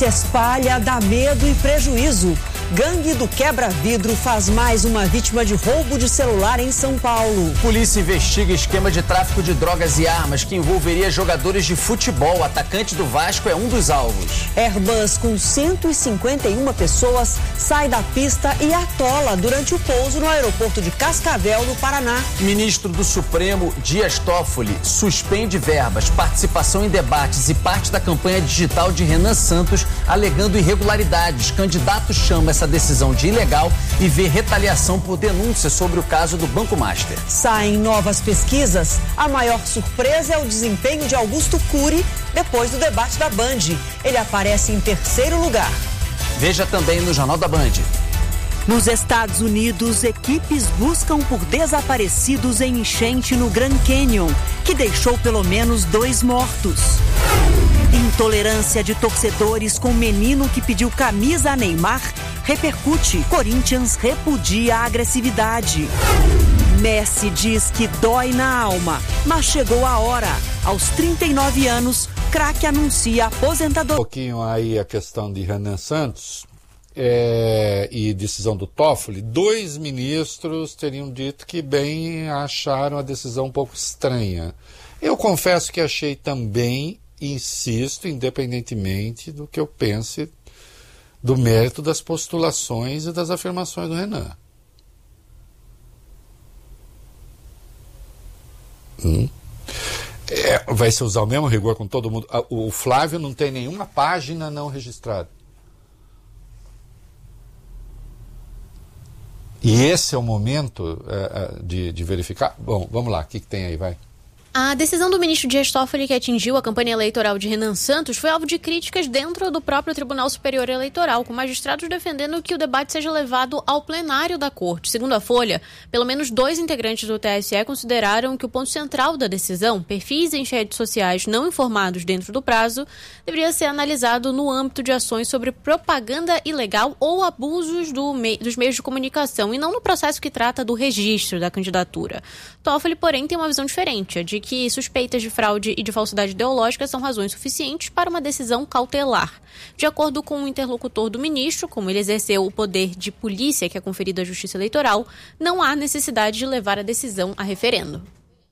Se espalha, dá medo e prejuízo. Gangue do quebra-vidro faz mais uma vítima de roubo de celular em São Paulo. Polícia investiga esquema de tráfico de drogas e armas que envolveria jogadores de futebol. O atacante do Vasco é um dos alvos. Airbus com 151 pessoas sai da pista e atola durante o pouso no aeroporto de Cascavel, no Paraná. Ministro do Supremo, Dias Toffoli, suspende verbas, participação em debates e parte da campanha digital de Renan Santos, alegando irregularidades. Candidato chama essa decisão de ilegal e vê retaliação por denúncias sobre o caso do Banco Master. Saem novas pesquisas. A maior surpresa é o desempenho de Augusto Cury depois do debate da Band. Ele aparece em terceiro lugar. Veja também no Jornal da Band. Nos Estados Unidos, equipes buscam por desaparecidos em enchente no Grand Canyon, que deixou pelo menos 2 mortos. Intolerância de torcedores com menino que pediu camisa a Neymar repercute. Corinthians repudia a agressividade. Messi diz que dói na alma, mas chegou a hora. Aos 39 anos, craque anuncia aposentadoria. Um pouquinho aí a questão de Renan Santos e decisão do Toffoli. 2 ministros teriam dito que bem acharam a decisão um pouco estranha. Eu confesso que achei também, insisto, independentemente do que eu pense do mérito das postulações e das afirmações do Renan. Vai se usar o mesmo rigor com todo mundo. O Flávio não tem nenhuma página não registrada. E esse é o momento de verificar. Bom, vamos lá, o que tem aí, vai? A decisão do ministro Dias Toffoli, que atingiu a campanha eleitoral de Renan Santos, foi alvo de críticas dentro do próprio Tribunal Superior Eleitoral, com magistrados defendendo que o debate seja levado ao plenário da Corte. Segundo a Folha, pelo menos 2 integrantes do TSE consideraram que o ponto central da decisão, perfis em redes sociais não informados dentro do prazo, deveria ser analisado no âmbito de ações sobre propaganda ilegal ou abusos dos meios de comunicação, e não no processo que trata do registro da candidatura. Toffoli, porém, tem uma visão diferente, a de que suspeitas de fraude e de falsidade ideológica são razões suficientes para uma decisão cautelar. De acordo com o interlocutor do ministro, como ele exerceu o poder de polícia que é conferido à Justiça Eleitoral, não há necessidade de levar a decisão a referendo.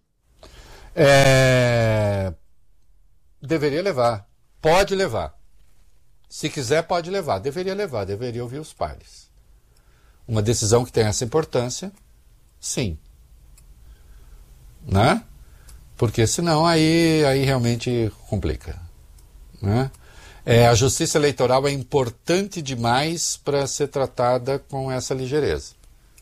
Deveria levar. Pode levar. Se quiser, pode levar. Deveria levar. Deveria ouvir os pares. Uma decisão que tem essa importância, sim. Né? Porque senão aí realmente complica. Né? A justiça eleitoral é importante demais para ser tratada com essa ligeireza.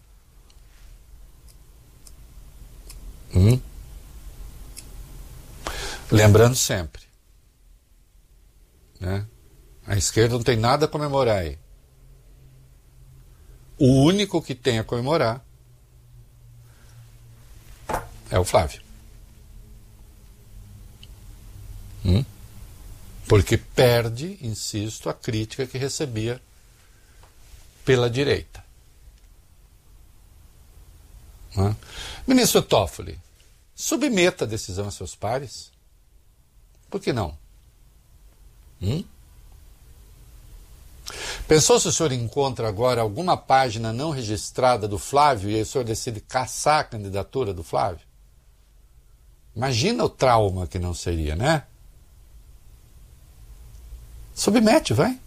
Lembrando sempre, né? A esquerda não tem nada a comemorar aí. O único que tem a comemorar é o Flávio. Porque perde, insisto, a crítica que recebia pela direita. Ministro Toffoli, submeta a decisão a seus pares. Por que não? Pensou se o senhor encontra agora alguma página não registrada do Flávio e aí o senhor decide caçar a candidatura do Flávio? Imagina o trauma que não seria, né? Submete, vai.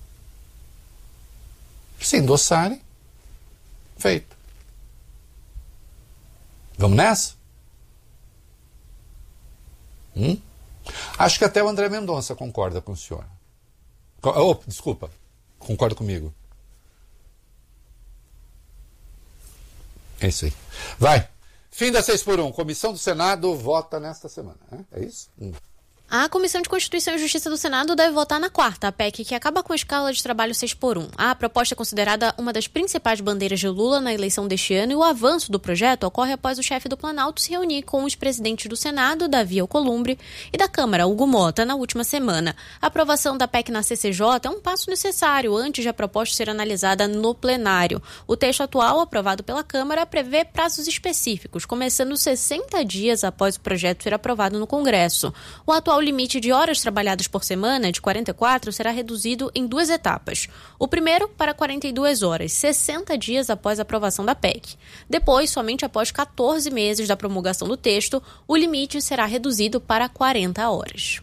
Se endossarem, feito. Vamos nessa? Acho que até o André Mendonça concorda com o senhor. Desculpa, concorda comigo. É isso aí. Vai. Fim da 6x1. Comissão do Senado vota nesta semana. É isso? A Comissão de Constituição e Justiça do Senado deve votar na quarta, a PEC que acaba com a escala de trabalho 6x1. A proposta é considerada uma das principais bandeiras de Lula na eleição deste ano e o avanço do projeto ocorre após o chefe do Planalto se reunir com os presidentes do Senado, Davi Alcolumbre, e da Câmara, Hugo Mota, na última semana. A aprovação da PEC na CCJ é um passo necessário antes de a proposta ser analisada no plenário. O texto atual, aprovado pela Câmara, prevê prazos específicos, começando 60 dias após o projeto ser aprovado no Congresso. O atual o limite de horas trabalhadas por semana, de 44, será reduzido em 2 etapas. O primeiro para 42 horas, 60 dias após a aprovação da PEC. Depois, somente após 14 meses da promulgação do texto, o limite será reduzido para 40 horas.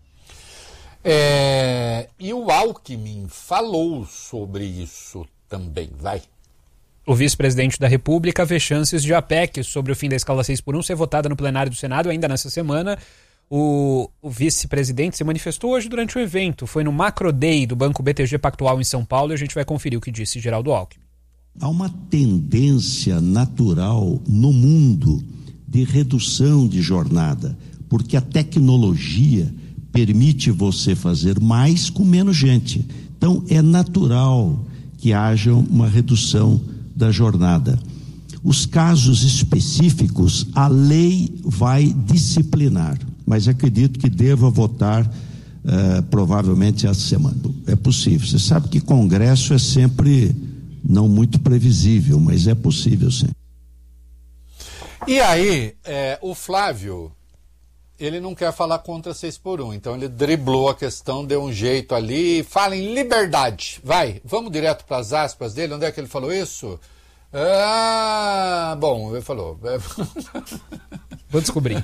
E o Alckmin falou sobre isso também, vai. O vice-presidente da República vê chances de a PEC sobre o fim da escala 6x1 ser votada no plenário do Senado ainda nessa semana. O vice-presidente se manifestou hoje durante o evento. Foi no Macro Day do Banco BTG Pactual em São Paulo e a gente vai conferir o que disse Geraldo Alckmin. Há uma tendência natural no mundo de redução de jornada, porque a tecnologia permite você fazer mais com menos gente. Então é natural que haja uma redução da jornada. Os casos específicos, a lei vai disciplinar, mas acredito que deva votar provavelmente essa semana. É possível. Você sabe que Congresso é sempre não muito previsível, mas é possível sim. E aí, o Flávio, ele não quer falar contra 6x1, então ele driblou a questão, deu um jeito ali, fala em liberdade. Vai, vamos direto para as aspas dele, onde é que ele falou isso? Bom, ele falou. Vou descobrir.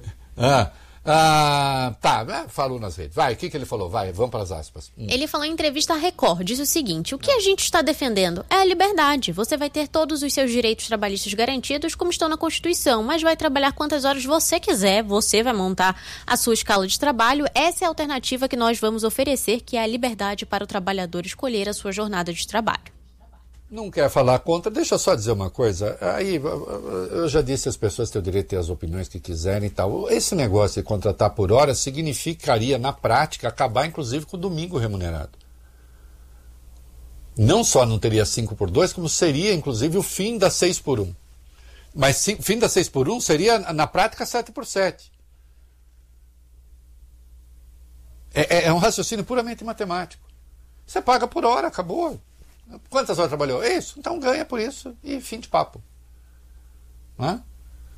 Falou nas redes. Vai, o que ele falou? Vai, vamos para as aspas. Ele falou em entrevista à Record, disse o seguinte: o que a gente está defendendo é a liberdade. Você vai ter todos os seus direitos trabalhistas garantidos, como estão na Constituição, mas vai trabalhar quantas horas você quiser, você vai montar a sua escala de trabalho. Essa é a alternativa que nós vamos oferecer, que é a liberdade para o trabalhador escolher a sua jornada de trabalho. Não quer falar contra, deixa eu só dizer uma coisa. Aí, eu já disse, as pessoas têm o direito de ter as opiniões que quiserem e tal. Esse negócio de contratar por hora significaria, na prática, acabar inclusive com o domingo remunerado. Não só não teria 5x2, como seria inclusive o fim da 6x1. Mas fim da 6x1 seria, na prática, 7x7. É um raciocínio puramente matemático. Você paga por hora, acabou. Quantas horas trabalhou? É isso, então ganha por isso e fim de papo. Não é?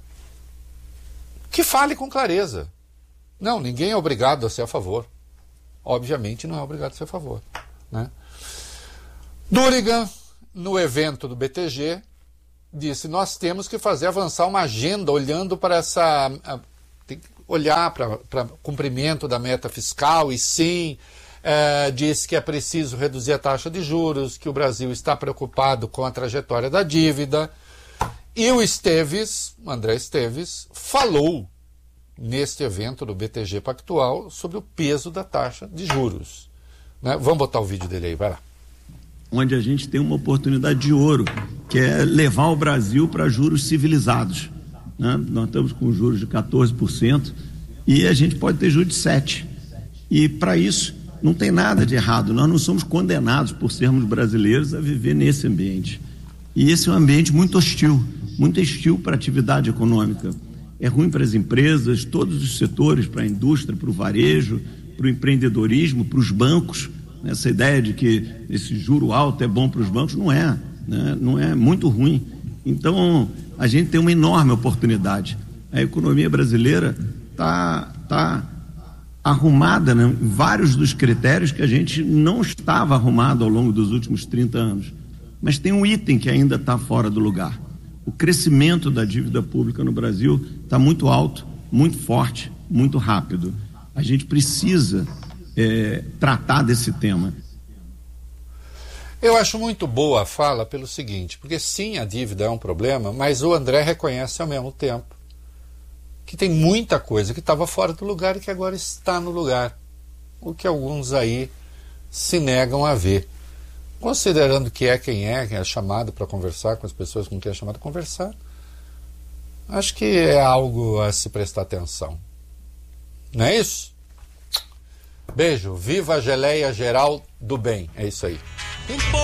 Que fale com clareza. Não, ninguém é obrigado a ser a favor. Obviamente não é obrigado a ser a favor. Né? Durigan, no evento do BTG, disse: nós temos que fazer avançar uma agenda olhando para essa... Tem que olhar para cumprimento da meta fiscal e sim... disse que é preciso reduzir a taxa de juros, que o Brasil está preocupado com a trajetória da dívida. E o André Esteves, falou neste evento do BTG Pactual sobre o peso da taxa de juros. Né? Vamos botar o vídeo dele aí, vai lá. Onde a gente tem uma oportunidade de ouro, que é levar o Brasil para juros civilizados. Né? Nós estamos com juros de 14% e a gente pode ter juros de 7%. E para isso... não tem nada de errado, nós não somos condenados por sermos brasileiros a viver nesse ambiente. E esse é um ambiente muito hostil para a atividade econômica. É ruim para as empresas, todos os setores, para a indústria, para o varejo, para o empreendedorismo, para os bancos. Essa ideia de que esse juro alto é bom para os bancos, não é, né? Não é, muito ruim. Então, a gente tem uma enorme oportunidade. A economia brasileira está arrumada, né, em vários dos critérios que a gente não estava arrumado ao longo dos últimos 30 anos. Mas tem um item que ainda está fora do lugar. O crescimento da dívida pública no Brasil está muito alto, muito forte, muito rápido. A gente precisa tratar desse tema. Eu acho muito boa a fala pelo seguinte, porque sim, a dívida é um problema, mas o André reconhece ao mesmo tempo que tem muita coisa que estava fora do lugar e que agora está no lugar, o que alguns aí se negam a ver. Considerando que quem é chamado para conversar com as pessoas com quem é chamado a conversar, acho que é algo a se prestar atenção. Não é isso? Beijo, viva a geleia geral do bem, é isso aí.